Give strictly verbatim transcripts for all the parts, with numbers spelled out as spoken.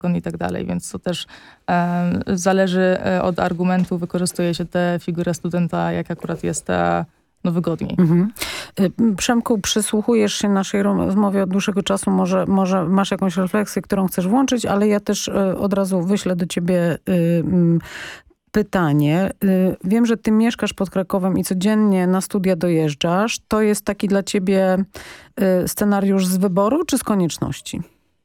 i tak dalej, więc to też e, zależy od argumentu, wykorzystuje się tę figurę studenta, jak akurat jest e, no wygodniej. Mhm. Przemku, przysłuchujesz się naszej rozmowie od dłuższego czasu, może, może masz jakąś refleksję, którą chcesz włączyć, ale ja też od razu wyślę do ciebie pytanie. Wiem, że ty mieszkasz pod Krakowem i codziennie na studia dojeżdżasz. To jest taki dla ciebie scenariusz z wyboru czy z konieczności?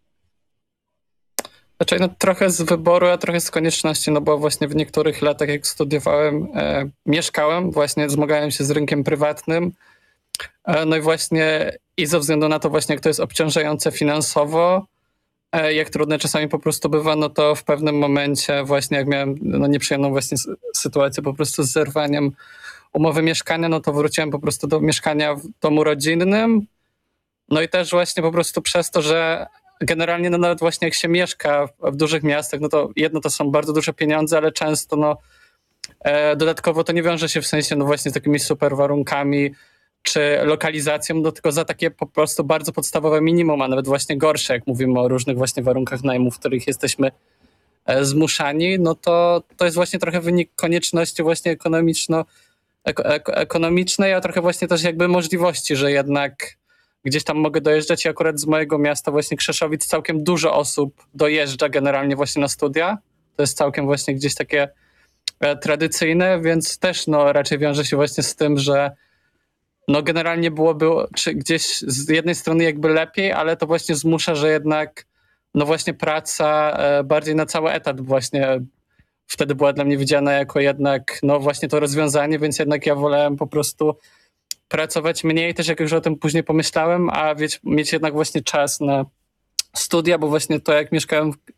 Znaczy, no, trochę z wyboru, a trochę z konieczności, no bo właśnie w niektórych latach, jak studiowałem, e, mieszkałem, właśnie zmagałem się z rynkiem prywatnym. E, no i właśnie i ze względu na to właśnie, jak to jest obciążające finansowo, e, jak trudne czasami po prostu bywa, no to w pewnym momencie właśnie jak miałem no, nieprzyjemną właśnie sytuację po prostu z zerwaniem umowy mieszkania, no to wróciłem po prostu do mieszkania w domu rodzinnym. No i też właśnie po prostu przez to, że generalnie no nawet właśnie jak się mieszka w, w dużych miastach, no to jedno to są bardzo duże pieniądze, ale często no e, dodatkowo to nie wiąże się w sensie no właśnie z takimi super warunkami czy lokalizacją, no tylko za takie po prostu bardzo podstawowe minimum, a nawet właśnie gorsze, jak mówimy o różnych właśnie warunkach najmu, w których jesteśmy e, zmuszani, no to to jest właśnie trochę wynik konieczności właśnie ekonomiczno, eko, eko, ekonomicznej, a trochę właśnie też jakby możliwości, że jednak gdzieś tam mogę dojeżdżać i akurat z mojego miasta właśnie Krzeszowic całkiem dużo osób dojeżdża generalnie właśnie na studia. To jest całkiem właśnie gdzieś takie e, tradycyjne, więc też no raczej wiąże się właśnie z tym, że no generalnie byłoby czy gdzieś z jednej strony jakby lepiej, ale to właśnie zmusza, że jednak no właśnie praca e, bardziej na cały etat właśnie wtedy była dla mnie widziana jako jednak no właśnie to rozwiązanie, więc jednak ja wolałem po prostu pracować mniej, też jak już o tym później pomyślałem, a wieć, mieć jednak właśnie czas na studia, bo właśnie to jak mieszkałem w,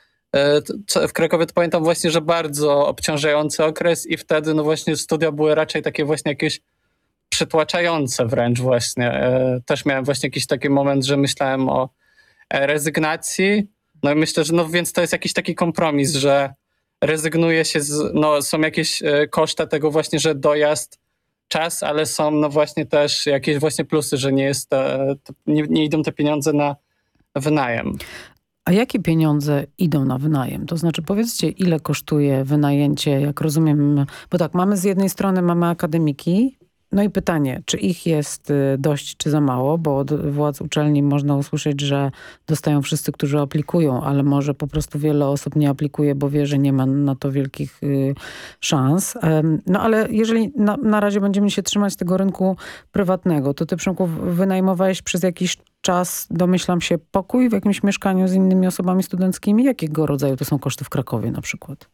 w Krakowie, to pamiętam właśnie, że bardzo obciążający okres i wtedy no właśnie studia były raczej takie właśnie jakieś przytłaczające wręcz właśnie. Też miałem właśnie jakiś taki moment, że myślałem o rezygnacji, no i myślę, że no więc to jest jakiś taki kompromis, że rezygnuje się z, no są jakieś koszta tego właśnie, że dojazd czas, ale są no właśnie też jakieś właśnie plusy, że nie jest te, nie, nie idą te pieniądze na wynajem. A jakie pieniądze idą na wynajem? To znaczy powiedzcie, ile kosztuje wynajęcie, jak rozumiem, bo tak, mamy z jednej strony mamy akademiki, no i pytanie, czy ich jest dość, czy za mało, bo od władz uczelni można usłyszeć, że dostają wszyscy, którzy aplikują, ale może po prostu wiele osób nie aplikuje, bo wie, że nie ma na to wielkich y, szans. Um, no ale jeżeli na, na razie będziemy się trzymać tego rynku prywatnego, to ty, Przemku, wynajmowałeś przez jakiś czas, domyślam się, pokój w jakimś mieszkaniu z innymi osobami studenckimi? Jakiego rodzaju to są koszty w Krakowie na przykład?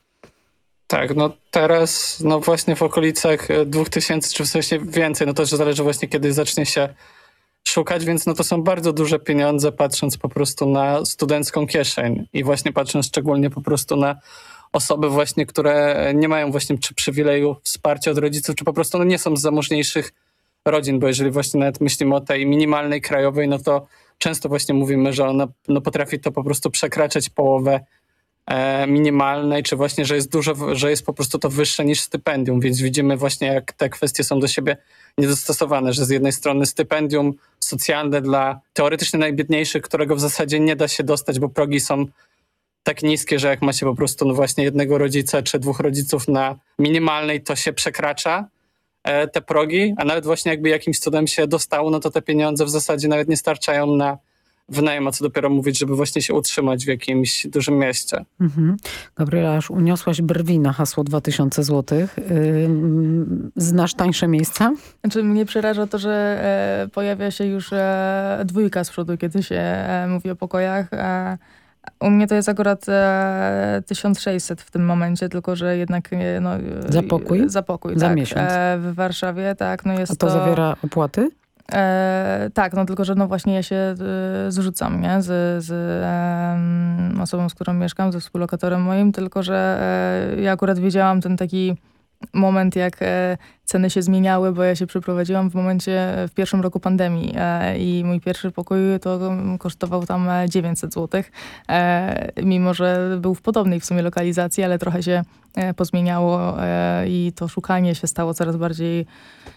Tak, no teraz no właśnie w okolicach dwóch tysięcy, czy w sensie więcej, no to też zależy właśnie kiedy zacznie się szukać, więc no to są bardzo duże pieniądze, patrząc po prostu na studencką kieszeń i właśnie patrząc szczególnie po prostu na osoby właśnie, które nie mają właśnie czy przywileju wsparcia od rodziców, czy po prostu no nie są z zamożniejszych rodzin, bo jeżeli właśnie nawet myślimy o tej minimalnej krajowej, no to często właśnie mówimy, że ona no potrafi to po prostu przekraczać połowę minimalnej, czy właśnie, że jest dużo, że jest po prostu to wyższe niż stypendium, więc widzimy właśnie, jak te kwestie są do siebie niedostosowane, że z jednej strony stypendium socjalne dla teoretycznie najbiedniejszych, którego w zasadzie nie da się dostać, bo progi są tak niskie, że jak ma się po prostu no właśnie jednego rodzica czy dwóch rodziców na minimalnej, to się przekracza e, te progi, a nawet właśnie jakby jakimś cudem się dostało, no to te pieniądze w zasadzie nawet nie starczają na wynajem, a co dopiero mówić, żeby właśnie się utrzymać w jakimś dużym mieście. Mhm. Gabriela, aż uniosłaś brwi na hasło dwa tysiące złotych. Yy, znasz tańsze miejsca? Znaczy mnie przeraża to, że e, pojawia się już e, dwójka z przodu, kiedy się e, mówi o pokojach. E, u mnie to jest akurat e, tysiąc sześćset w tym momencie, tylko że jednak... E, no, za pokój? Za pokój, za tak. miesiąc? E, w Warszawie, tak. No jest a to, to zawiera opłaty? E, tak, no tylko, że no właśnie ja się e, zrzucam, nie? Z, z e, osobą, z którą mieszkam, ze współlokatorem moim, tylko, że e, ja akurat wiedziałam ten taki moment, jak e, ceny się zmieniały, bo ja się przeprowadziłam w momencie, w pierwszym roku pandemii e, i mój pierwszy pokój to kosztował tam dziewięćset złotych, e, mimo że był w podobnej w sumie lokalizacji, ale trochę się e, pozmieniało e, i to szukanie się stało coraz bardziej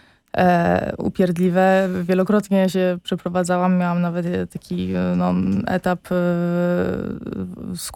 E, upierdliwe. Wielokrotnie się przeprowadzałam. Miałam nawet taki no, etap e, z